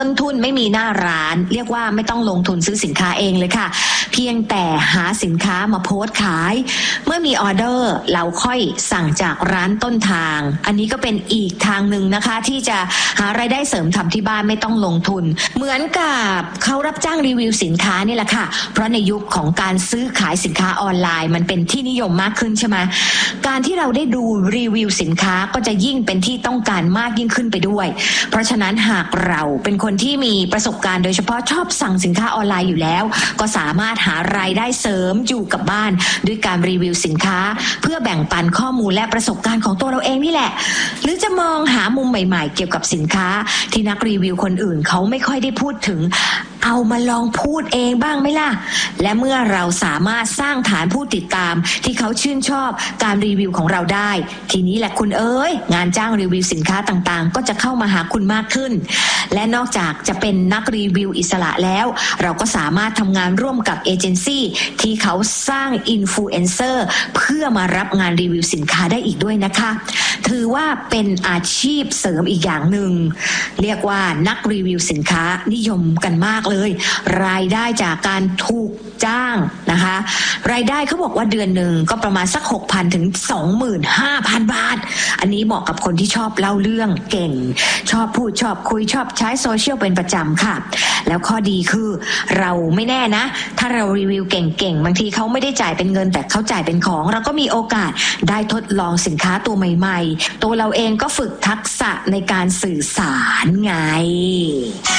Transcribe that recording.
ต้นทุนไม่มีหน้าร้านเรียกว่าไม่ต้องลงทุนซื้อสินค้าเองเลยค่ะเพียงแต่หาสินค้ามาโพสต์ขายเมื่อมีออเดอร์เราค่อยสั่งจากร้านต้นทางอันนี้ก็เป็นอีกทางหนึ่งนะคะที่จะหารายได้เสริมทำที่บ้านไม่ต้องลงทุนเหมือนกับเขารับจ้างรีวิวสินค้านี่แหละค่ะเพราะในยุคของการซื้อขายสินค้าออนไลน์มันเป็นที่นิยมมากขึ้นใช่ไหมการที่เราได้ดูรีวิวสินค้าก็จะยิ่งเป็นที่ต้องการมากยิ่งขึ้นไปด้วยเพราะฉะนั้นหากเราเป็นคนที่มีประสบการณ์โดยเฉพาะชอบสั่งสินค้าออนไลน์อยู่แล้วก็สามารถหารายได้เสริมอยู่กับบ้านด้วยการรีวิวสินค้าเพื่อแบ่งปันข้อมูลและประสบการณ์ของตัวเราเองนี่แหละหรือจะมองหามุมใหม่ๆเกี่ยวกับสินค้าที่นักรีวิวคนอื่นเขาไม่ค่อยได้พูดถึงเอามาลองพูดเองบ้างไหมล่ะและเมื่อเราสามารถสร้างฐานผู้ติดตามที่เขาชื่นชอบการรีวิวของเราได้ทีนี้แหละคุณเอ๋ยงานจ้างรีวิวสินค้าต่างๆก็จะเข้ามาหาคุณมากขึ้นและนอกจากจะเป็นนักรีวิวอิสระแล้วเราก็สามารถทำงานร่วมกับเอเจนซี่ที่เขาสร้างอินฟลูเอนเซอร์เพื่อมารับงานรีวิวสินค้าได้อีกด้วยนะคะถือว่าเป็นอาชีพเสริมอีกอย่างหนึ่งเรียกว่านักรีวิวสินค้านิยมกันมากเลยรายได้จากการถูกจ้างนะคะรายได้เขาบอกว่าเดือนหนึ่งก็ประมาณสัก 6,000 ถึง 25,000 บาทอันนี้เหมาะกับคนที่ชอบเล่าเรื่องเก่งชอบพูดชอบคุยชอบใช้โซเชียลเป็นประจำค่ะแล้วข้อดีคือเราไม่แน่นะถ้าเรารีวิวเก่งๆบางทีเขาไม่ได้จ่ายเป็นเงินแต่เขาจ่ายเป็นของเราก็มีโอกาสได้ทดลองสินค้าตัวใหม่ๆตัวเราเองก็ฝึกทักษะในการสื่อสารไง